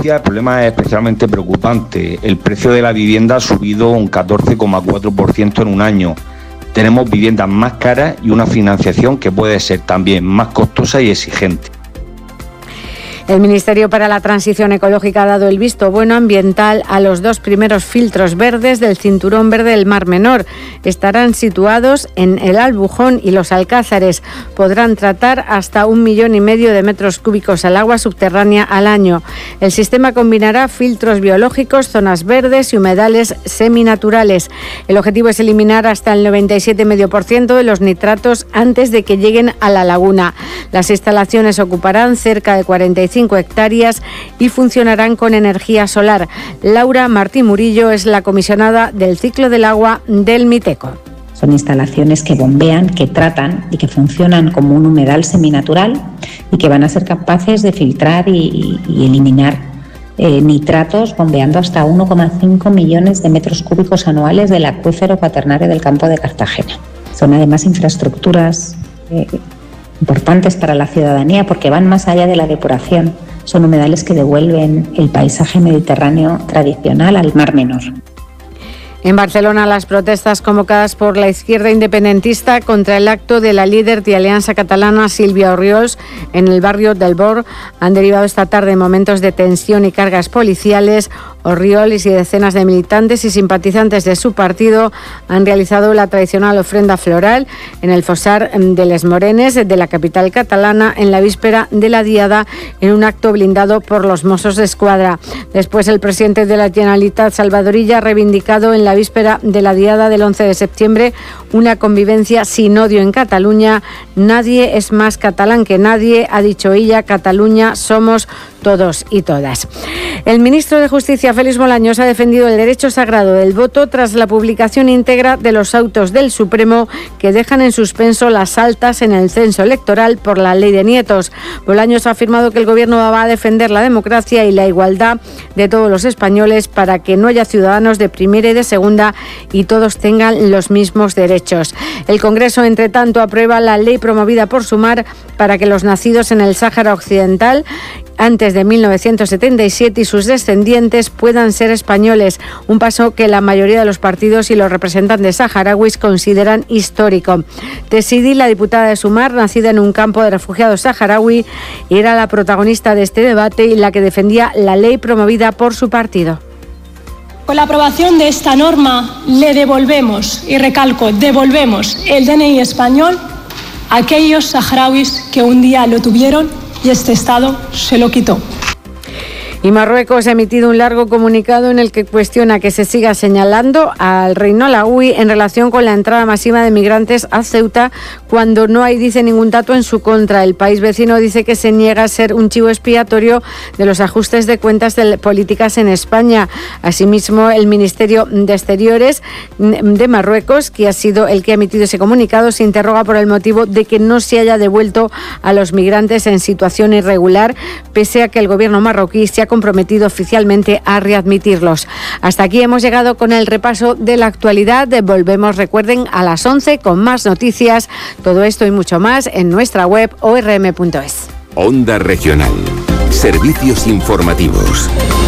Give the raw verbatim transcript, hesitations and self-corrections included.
Andalucía el problema es especialmente preocupante. El precio de la vivienda ha subido un catorce coma cuatro por ciento en un año. Tenemos viviendas más caras y una financiación que puede ser también más costosa y exigente. El Ministerio para la Transición Ecológica ha dado el visto bueno ambiental a los dos primeros filtros verdes del Cinturón Verde del Mar Menor. Estarán situados en el Albujón y los Alcázares. Podrán tratar hasta un millón y medio de metros cúbicos al agua subterránea al año. El sistema combinará filtros biológicos, zonas verdes y humedales seminaturales. El objetivo es eliminar hasta el noventa y siete coma cinco por ciento de los nitratos antes de que lleguen a la laguna. Las instalaciones ocuparán cerca de cuarenta y cinco hectáreas y funcionarán con energía solar. Laura Martí Murillo es la comisionada del ciclo del agua del Miteco. Son instalaciones que bombean, que tratan y que funcionan como un humedal seminatural y que van a ser capaces de filtrar y, y eliminar eh, nitratos bombeando hasta uno coma cinco millones de metros cúbicos anuales del acuífero cuaternario del Campo de Cartagena. Son además infraestructuras eh, importantes para la ciudadanía porque van más allá de la depuración. Son humedales que devuelven el paisaje mediterráneo tradicional al Mar Menor. En Barcelona, las protestas convocadas por la izquierda independentista contra el acto de la líder de Alianza Catalana, Sílvia Orriols, en el barrio del Bor, han derivado esta tarde en momentos de tensión y cargas policiales. Orriols y decenas de militantes y simpatizantes de su partido han realizado la tradicional ofrenda floral en el Fossar de Les Morenes de la capital catalana en la víspera de la Diada, en un acto blindado por los Mossos d'Esquadra. Después, el presidente de la Generalitat, Salvador Illa, ha reivindicado en la víspera de la Diada del once de septiembre una convivencia sin odio en Cataluña. Nadie es más catalán que nadie, ha dicho ella. Cataluña somos todos y todas. El ministro de Justicia, Félix Bolaños, ha defendido el derecho sagrado del voto tras la publicación íntegra de los autos del Supremo que dejan en suspenso las altas en el censo electoral por la ley de nietos. Bolaños ha afirmado que el Gobierno va a defender la democracia y la igualdad de todos los españoles para que no haya ciudadanos de primera y de segunda y todos tengan los mismos derechos. El Congreso, entre tanto, aprueba la ley promovida por Sumar para que los nacidos en el Sáhara Occidental antes de mil novecientos setenta y siete y sus descendientes puedan ser españoles, un paso que la mayoría de los partidos y los representantes saharauis consideran histórico. Tesidi, la diputada de Sumar, nacida en un campo de refugiados saharaui, era la protagonista de este debate y la que defendía la ley promovida por su partido. Con la aprobación de esta norma le devolvemos, y recalco, devolvemos el D N I español a aquellos saharauis que un día lo tuvieron y este Estado se lo quitó. Y Marruecos ha emitido un largo comunicado en el que cuestiona que se siga señalando al reino alauí en relación con la entrada masiva de migrantes a Ceuta cuando no hay, dice, ningún dato en su contra. El país vecino dice que se niega a ser un chivo expiatorio de los ajustes de cuentas de políticas en España. Asimismo, el Ministerio de Exteriores de Marruecos, que ha sido el que ha emitido ese comunicado, se interroga por el motivo de que no se haya devuelto a los migrantes en situación irregular, pese a que el gobierno marroquí se ha comprometido oficialmente a readmitirlos. Hasta aquí hemos llegado con el repaso de la actualidad. Volvemos, recuerden, a las once con más noticias. Todo esto y mucho más en nuestra web o r m punto es. Onda Regional. Servicios informativos.